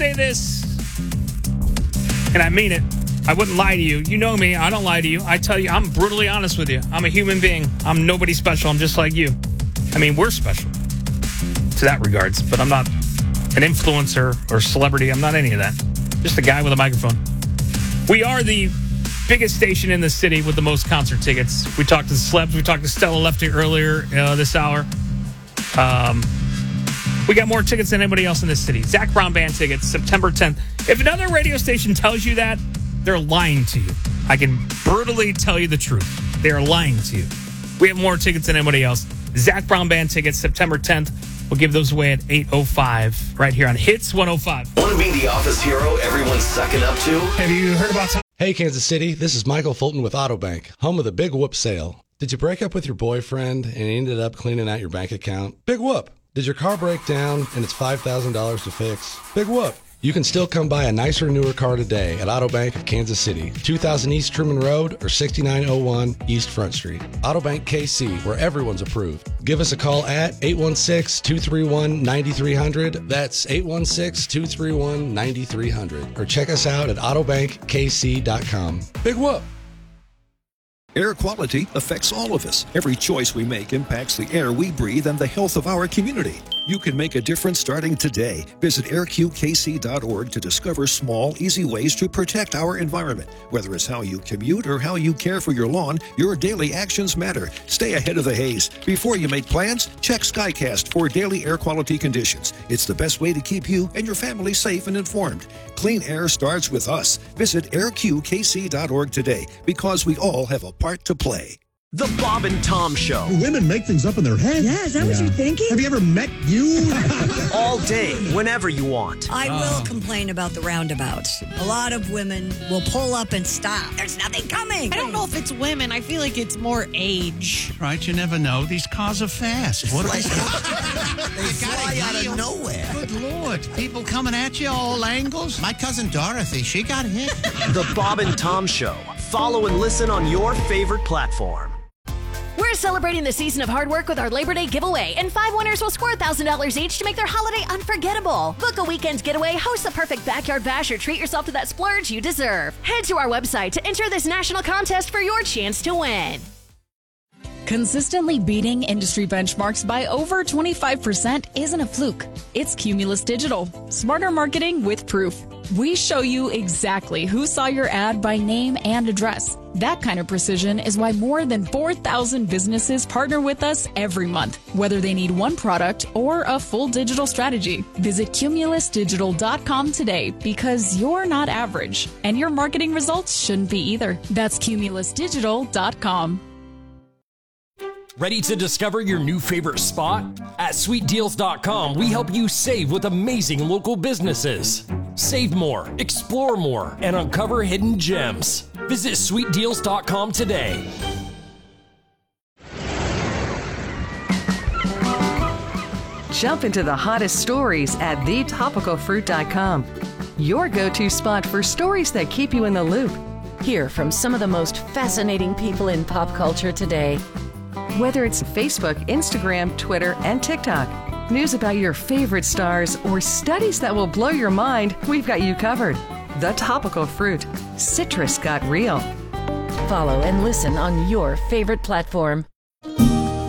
say this, and I mean it. I wouldn't lie to you. You know me. I don't lie to you. I tell you, I'm brutally honest with you. I'm a human being. I'm nobody special. I'm just like you. I mean, we're special to that regards, but I'm not an influencer or celebrity. I'm not any of that. Just a guy with a microphone. We are the biggest station in the city with the most concert tickets. We talked to the celebs. We talked to Stella Lefty earlier this hour. We got more tickets than anybody else in this city. Zac Brown Band tickets, September 10th. If another radio station tells you that, they're lying to you. I can brutally tell you the truth. They are lying to you. We have more tickets than anybody else. Zac Brown Band tickets, September 10th. We'll give those away at 8:05 right here on Hits 105. Want to be the office hero everyone's sucking up to? Have you heard about... Hey, Kansas City, this is Michael Fulton with Autobank, home of the Big Whoop sale. Did you break up with your boyfriend and he ended up cleaning out your bank account? Big whoop. Did your car break down and it's $5,000 to fix? Big whoop. You can still come buy a nicer, newer car today at Autobank of Kansas City, 2000 East Truman Road or 6901 East Front Street. Autobank KC, where everyone's approved. Give us a call at 816-231-9300. That's 816-231-9300. Or check us out at autobankkc.com. Big whoop. Air quality affects all of us. Every choice we make impacts the air we breathe and the health of our community. You can make a difference starting today. Visit airqkc.org to discover small, easy ways to protect our environment. Whether it's how you commute or how you care for your lawn, your daily actions matter. Stay ahead of the haze. Before you make plans, check Skycast for daily air quality conditions. It's the best way to keep you and your family safe and informed. Clean air starts with us. Visit airqkc.org today because we all have a part to play. The Bob and Tom Show. Women make things up in their head. Yeah, is that what you're thinking? Have you ever met you? All day, whenever you want. I will complain about the roundabouts. A lot of women will pull up and stop. There's nothing coming. I don't know if it's women. I feel like it's more age. Right, you never know. These cars are fast. What They fly out of nowhere. Good Lord. People coming at you all angles. My cousin Dorothy, she got hit. The Bob and Tom Show. Follow and listen on your favorite platform. We're celebrating the season of hard work with our Labor Day giveaway, and 5 winners will score $1,000 each to make their holiday unforgettable. Book a weekend getaway, host the perfect backyard bash, or treat yourself to that splurge you deserve. Head to our website to enter this national contest for your chance to win. Consistently beating industry benchmarks by over 25% isn't a fluke. It's Cumulus Digital. Smarter marketing with proof. We show you exactly who saw your ad by name and address. That kind of precision is why more than 4,000 businesses partner with us every month, whether they need one product or a full digital strategy. Visit cumulusdigital.com today because you're not average, and your marketing results shouldn't be either. That's cumulusdigital.com. Ready to discover your new favorite spot? At sweetdeals.com, we help you save with amazing local businesses. Save more, explore more, and uncover hidden gems. Visit sweetdeals.com today. Jump into the hottest stories at thetopicalfruit.com. Your go-to spot for stories that keep you in the loop. Hear from some of the most fascinating people in pop culture today. Whether it's Facebook, Instagram, Twitter, and TikTok, news about your favorite stars, or studies that will blow your mind, we've got you covered. The Topical Fruit. Citrus got real. Follow and listen on your favorite platform.